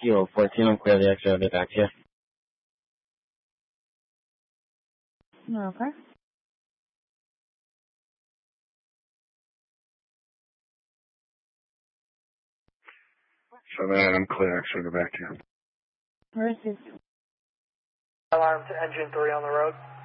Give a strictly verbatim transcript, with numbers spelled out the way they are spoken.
Kilo fourteen, I'm clear the exit. I'll get back to you. Okay. seven eight, I'm clear. Exit. I'll get back to you. Where is this? Alarm to engine three on the road.